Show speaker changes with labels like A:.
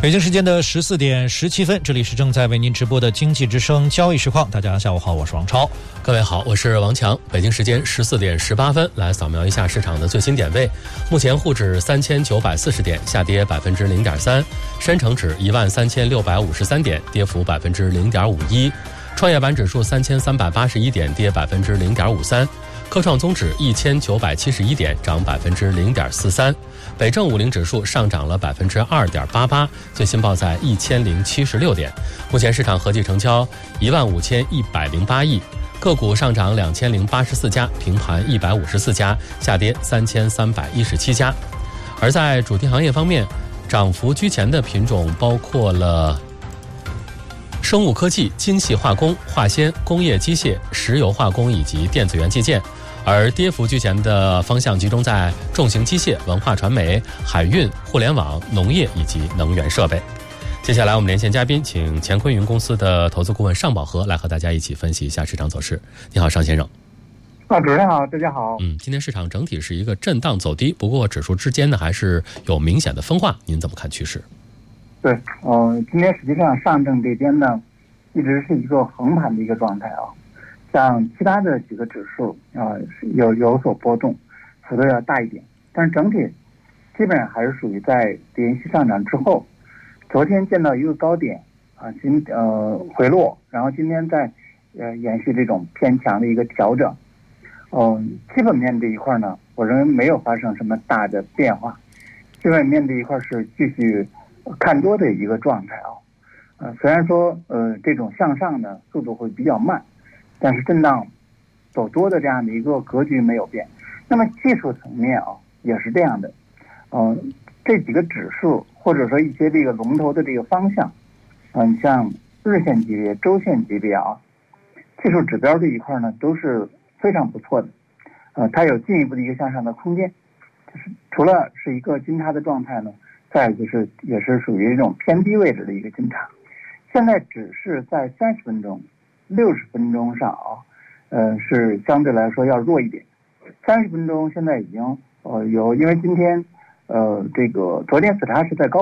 A: 北京时间的14点17分，这里是正在为您直播的经济之声交易实况。大家下午好，我是王超。
B: 各位好，我是王强。北京时间14点18分，来扫描一下市场的最新点位。目前沪指3940点，下跌0.3%；深成指13653点，跌幅0.51%；创业板指数3381点，跌0.53%；科创综指1971点，涨0.43%；北证50指数上涨了2.88%，最新报在1076点。目前市场合计成交15108亿，个股上涨2084家，平盘154家，下跌3317家。而在主题行业方面，涨幅居前的品种包括了生物科技、精细化工、化纤、工业机械、石油化工以及电子元器件，而跌幅居前的方向集中在重型机械、文化传媒、海运、互联网、农业以及能源设备。接下来我们连线嘉宾，请乾坤云公司的投资顾问尚宝和来和大家一起分析一下市场走势。你好，尚先生。
C: 主持人好，大家好。
B: 今天市场整体是一个震荡走低，不过指数之间呢还是有明显的分化，您怎么看趋势？
C: 对，今天实际上上证这边呢，一直是一个横盘的一个状态啊。像其他的几个指数有所波动，幅度要大一点，但是整体基本上还是属于在连续上涨之后，昨天见到一个高点啊，回落，然后今天再延续这种偏强的一个调整。基本面这一块呢，我认为没有发生什么大的变化，基本面这一块是继续看多的一个状态啊。虽然说这种向上的速度会比较慢，但是震荡走多的这样的一个格局没有变。那么技术层面也是这样的，这几个指数或者说一些这个龙头的这个方向，像日线级别、周线级别技术指标这一块呢都是非常不错的，它有进一步的一个向上的空间。就是除了是一个金叉的状态呢，再就是也是属于一种偏低位置的一个金叉。现在只是在30分钟、60分钟上是相对来说要弱一点。30分钟现在已经因为今天这个昨天死叉是在高